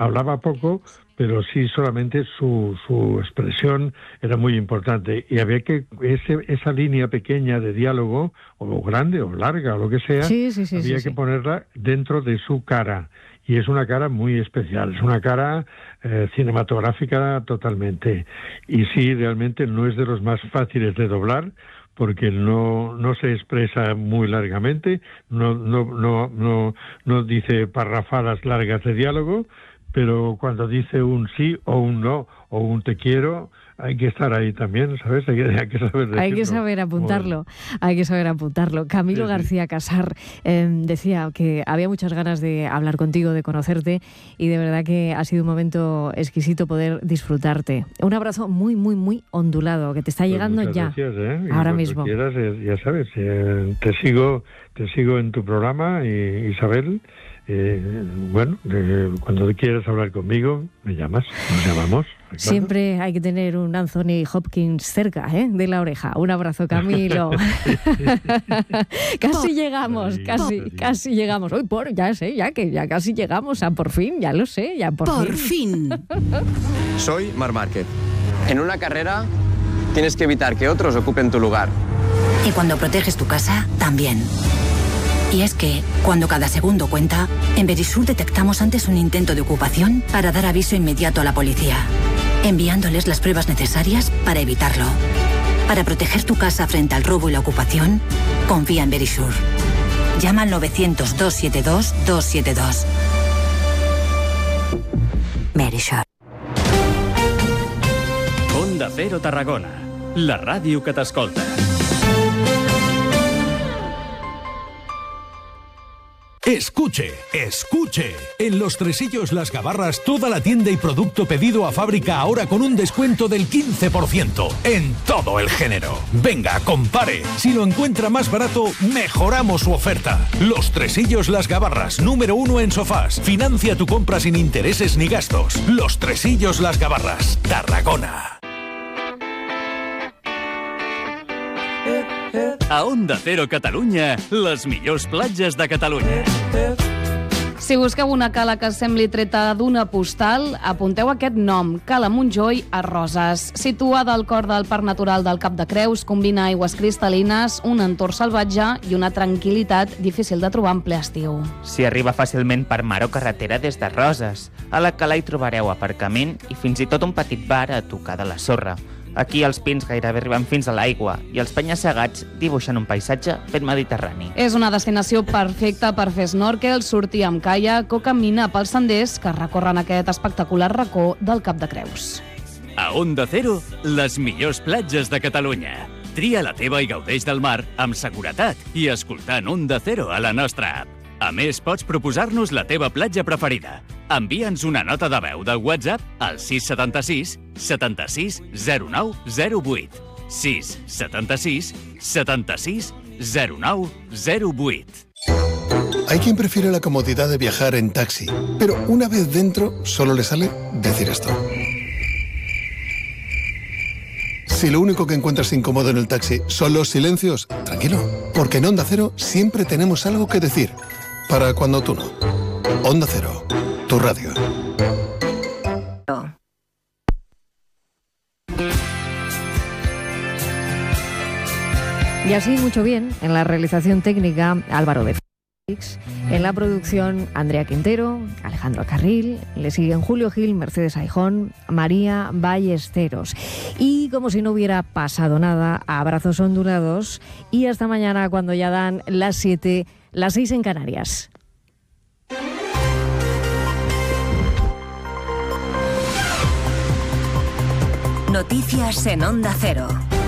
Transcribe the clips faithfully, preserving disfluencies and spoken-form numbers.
hablaba poco, pero sí solamente su, su expresión era muy importante. Y había que, ese, esa línea pequeña de diálogo, o grande, o larga, o lo que sea, sí, sí, sí, había sí, que sí. ponerla dentro de su cara. Y es una cara muy especial, es una cara eh, cinematográfica totalmente. Y sí, realmente no es de los más fáciles de doblar, porque no no se expresa muy largamente, no no no no no dice parrafadas largas de diálogo, pero cuando dice un sí o un no o un te quiero, hay que estar ahí también, ¿sabes? Hay que, hay que saber decirlo. Hay que saber apuntarlo, hay que saber apuntarlo. Camilo Sí, sí. García Casar eh, decía que había muchas ganas de hablar contigo, de conocerte, y de verdad que ha sido un momento exquisito poder disfrutarte. Un abrazo muy, muy, muy ondulado, que te está Pues llegando muchas ya, gracias, ¿eh? Y ahora cuando mismo. quieras, eh, ya sabes, eh, te sigo, te sigo en tu programa, y, Isabel. Eh, bueno, eh, cuando quieras hablar conmigo, me llamas, nos llamamos. ¿Claro? Siempre hay que tener un Anthony Hopkins cerca, ¿eh? De la oreja. Un abrazo, Camilo. Casi llegamos, Ay, casi, Dios. casi llegamos. Hoy por, ya sé, ya que ya casi llegamos a por fin, ya lo sé, ya por, Por fin. fin. Soy Marc Márquez. En una carrera tienes que evitar que otros ocupen tu lugar. Y cuando proteges tu casa, también. Y es que, cuando cada segundo cuenta, en Verisur detectamos antes un intento de ocupación para dar aviso inmediato a la policía, enviándoles las pruebas necesarias para evitarlo. Para proteger tu casa frente al robo y la ocupación, confía en Verisur. Llama al novecientos, dos siete dos, dos siete dos. Verisur. Onda Cero Tarragona, la ràdio que t'escolta. Escuche, escuche. En Los Tresillos Las Gabarras, toda la tienda y producto pedido a fábrica ahora con un descuento del quince por ciento en todo el género. Venga, compare. Si lo encuentra más barato, mejoramos su oferta. Los Tresillos Las Gabarras, número uno en sofás. Financia tu compra sin intereses ni gastos. Los Tresillos Las Gabarras, Tarragona. A Onda Cero Catalunya, les millors platges de Catalunya. Si busqueu una cala que sembli treta d'una postal, apunteu aquest nom, Cala Montjoi a Roses. Situada al cor del Parc Natural del Cap de Creus, combina aigües cristal·lines, un entorn salvatge i una tranquil·litat difícil de trobar en ple estiu. S'hi arriba fàcilment per mar o carretera des de Roses. A la cala hi trobareu aparcament i fins i tot un petit bar a tocar de la sorra. Aquí els pins gairebé arriben fins a l'aigua i els penya-segats dibuixen un paisatge ben mediterrani. És una destinació perfecta per fer snorkel, sortir amb caiac o caminar pels senders que recorren aquest espectacular racó del Cap de Creus. A Onda Cero, les millors platges de Catalunya. Tria la teva i gaudeix del mar amb seguretat i escoltant Onda Cero a la nostra app. A més, pots proposar-nos la teva platja preferida. Envia'ns una nota de veu de WhatsApp al sis setanta-sis setanta-sis zero nou zero vuit. sis setanta-sis setanta-sis zero nou zero vuit. Hay quien prefiere la comodidad de viajar en taxi, pero una vez dentro solo le sale decir esto. Si lo único que encuentras incómodo en el taxi son los silencios, tranquilo, porque en Onda Cero siempre tenemos algo que decir. Para cuando tú no. Onda Cero, tu radio. Y así mucho bien, en la realización técnica Álvaro de Félix, en la producción Andrea Quintero, Alejandro Carril, le siguen Julio Gil, Mercedes Aijón, María Ballesteros. Y como si no hubiera pasado nada, abrazos ondulados y hasta mañana cuando ya dan las siete, las seis en Canarias. Noticias en Onda Cero.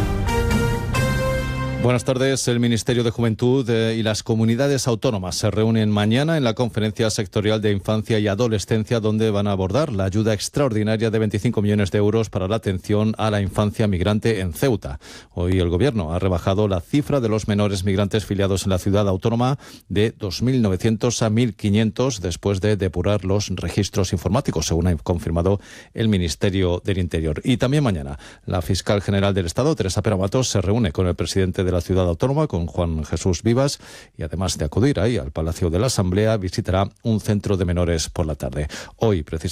Buenas tardes. El Ministerio de Juventud y las comunidades autónomas se reúnen mañana en la Conferencia Sectorial de Infancia y Adolescencia, donde van a abordar la ayuda extraordinaria de veinticinco millones de euros para la atención a la infancia migrante en Ceuta. Hoy el Gobierno ha rebajado la cifra de los menores migrantes filiados en la ciudad autónoma de dos mil novecientos a mil quinientos después de depurar los registros informáticos, según ha confirmado el Ministerio del Interior. Y también mañana la fiscal general del Estado, Teresa Pera Matos, se reúne con el presidente de la ciudad autónoma, con Juan Jesús Vivas, y además de acudir ahí al Palacio de la Asamblea, visitará un centro de menores por la tarde. Hoy, precisamente,